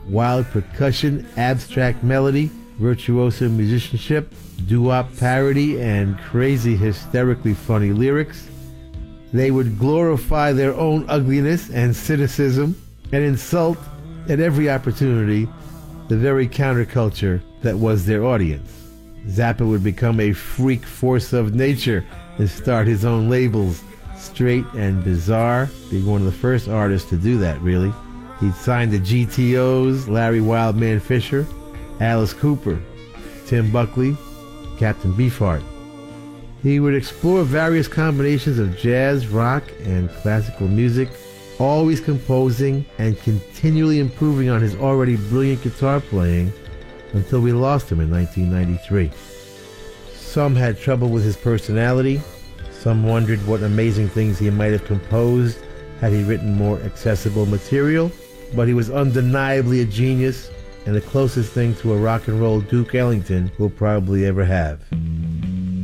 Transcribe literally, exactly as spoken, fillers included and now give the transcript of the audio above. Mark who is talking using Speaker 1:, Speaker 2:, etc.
Speaker 1: wild percussion, abstract melody, virtuoso musicianship, doo-wop parody, and crazy, hysterically funny lyrics. They would glorify their own ugliness and cynicism and insult at every opportunity the very counterculture that was their audience. Zappa would become a freak force of nature and start his own labels, Straight and Bizarre, being one of the first artists to do that, really. He'd signed the G T Os, Larry Wildman Fisher, Alice Cooper, Tim Buckley, Captain Beefheart. He would explore various combinations of jazz, rock, and classical music, always composing and continually improving on his already brilliant guitar playing until we lost him in nineteen ninety-three. Some had trouble with his personality. Some wondered what amazing things he might have composed had he written more accessible material. But he was undeniably a genius and the closest thing to a rock and roll Duke Ellington we'll probably ever have.